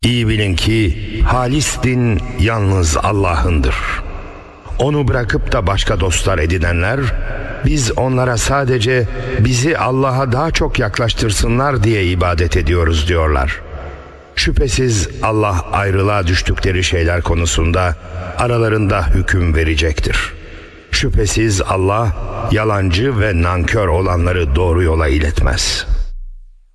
İyi bilin ki halis din yalnız Allah'ındır. Onu bırakıp da başka dostlar edinenler, biz onlara sadece bizi Allah'a daha çok yaklaştırsınlar diye ibadet ediyoruz diyorlar. Şüphesiz Allah ayrılığa düştükleri şeyler konusunda aralarında hüküm verecektir. Şüphesiz Allah yalancı ve nankör olanları doğru yola iletmez.